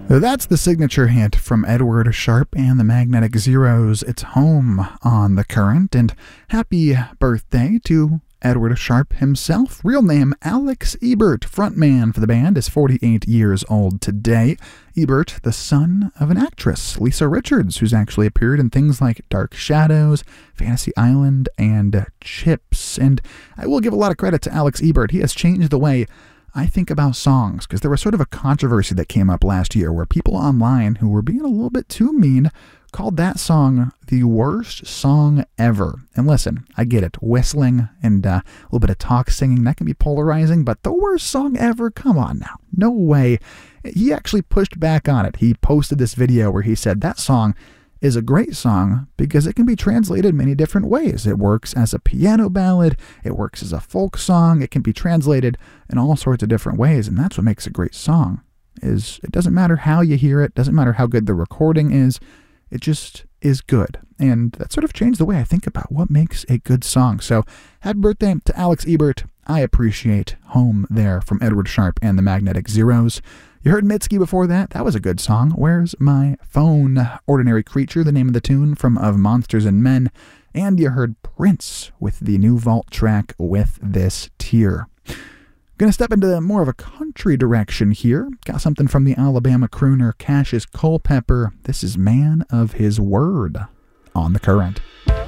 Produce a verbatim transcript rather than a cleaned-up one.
That's the signature hit from Edward Sharpe and the Magnetic Zeros. It's Home on The Current, and happy birthday to Edward Sharpe himself. Real name Alex Ebert, frontman for the band, is forty-eight years old today. Ebert, the son of an actress, Lisa Richards, who's actually appeared in things like Dark Shadows, Fantasy Island, and Chips. And I will give a lot of credit to Alex Ebert. He has changed the way I think about songs, because there was sort of a controversy that came up last year where people online who were being a little bit too mean called that song the worst song ever. And listen, I get it. Whistling and uh, a little bit of talk singing, that can be polarizing, but the worst song ever? Come on now. No way. He actually pushed back on it. He posted this video where he said that song is a great song because it can be translated many different ways. It works as a piano ballad, it works as a folk song, it can be translated in all sorts of different ways, and that's what makes a great song. Is it doesn't matter how you hear it, doesn't matter how good the recording is, it just is good. And that sort of changed the way I think about what makes a good song. So happy birthday to Alex Ebert. I appreciate Home there from Edward Sharpe and the Magnetic Zeros. You heard Mitski before that. That was a good song. Where's My Phone? Ordinary Creature, the name of the tune from Of Monsters and Men. And you heard Prince with the new vault track With This Tear. Gonna step into more of a country direction here. Got something from the Alabama crooner Cassius Culpepper. This is Man of His Word on The Current.